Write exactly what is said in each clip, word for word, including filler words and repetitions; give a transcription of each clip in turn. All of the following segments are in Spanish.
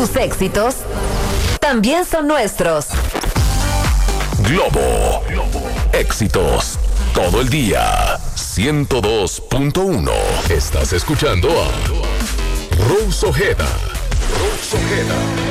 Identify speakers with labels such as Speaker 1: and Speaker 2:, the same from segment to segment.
Speaker 1: Tus éxitos también son nuestros.
Speaker 2: Globo. Éxitos todo el día. ciento dos punto uno. Estás escuchando a Rose Ojeda. Rose Ojeda.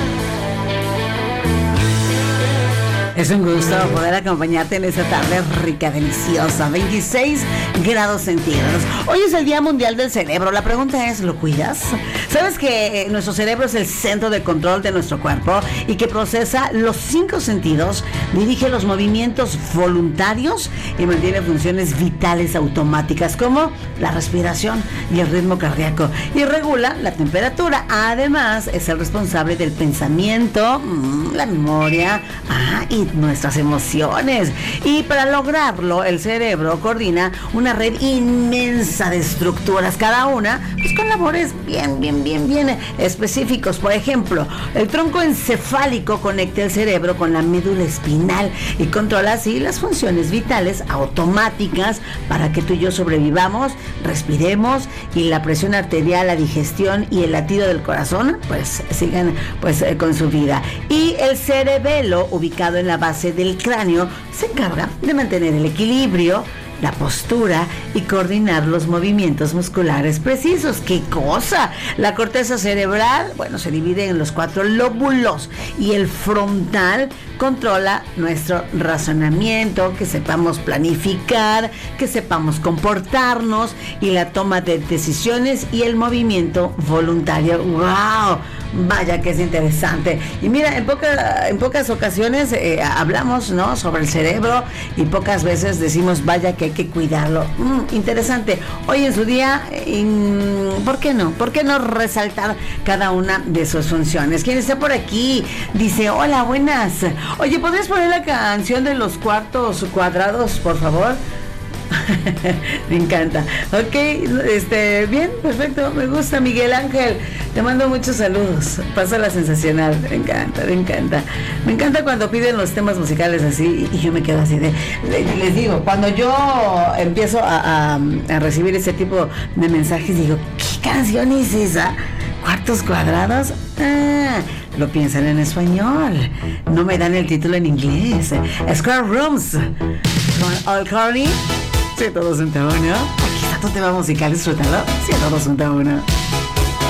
Speaker 3: Es un gusto poder acompañarte en esta tarde rica, deliciosa, veintiséis grados centígrados. Hoy es el Día Mundial del Cerebro. La pregunta es, ¿lo cuidas? ¿Sabes que nuestro cerebro es el centro de control de nuestro cuerpo y que procesa los cinco sentidos, dirige los movimientos voluntarios y mantiene funciones vitales automáticas como la respiración y el ritmo cardíaco y regula la temperatura? Además, es el responsable del pensamiento, la memoria, ah, y nuestras emociones. Y para lograrlo, el cerebro coordina una red inmensa de estructuras, cada una pues con labores bien, bien, bien, bien específicos. Por ejemplo, el tronco encefálico conecta el cerebro con la médula espinal y controla así las funciones vitales automáticas para que tú y yo sobrevivamos, respiremos y la presión arterial, la digestión y el latido del corazón pues sigan pues eh, con su vida. Y el cerebelo, ubicado en la base del cráneo, se encarga de mantener el equilibrio, la postura y coordinar los movimientos musculares precisos. ¡Qué cosa! La corteza cerebral, bueno, se divide en los cuatro lóbulos y el frontal controla nuestro razonamiento, que sepamos planificar, que sepamos comportarnos y la toma de decisiones y el movimiento voluntario. ¡Wow! Vaya que es interesante. Y mira, en, poca, en pocas ocasiones eh, hablamos, ¿no?, sobre el cerebro y pocas veces decimos, vaya que hay que cuidarlo. Mm, interesante. Hoy en su día, eh, ¿por qué no? ¿Por qué no resaltar cada una de sus funciones? ¿Quién está por aquí? Dice, hola, buenas. Oye, ¿podrías poner la canción de los cuartos cuadrados, por favor? Me encanta. Ok, este, bien, perfecto, me gusta. Miguel Ángel, te mando muchos saludos. Pásala sensacional, me encanta, me encanta. Me encanta cuando piden los temas musicales así y yo me quedo así de, les digo, cuando yo empiezo a, a, a recibir ese tipo de mensajes, digo, ¿qué canción es esa? ¿Cuartos cuadrados? Ah, lo piensan en español. No me dan el título en inglés. Square Rooms con All Corny. ciento dos punto uno. Aquí está tu tema musical, disfrútalo. ciento dos punto uno.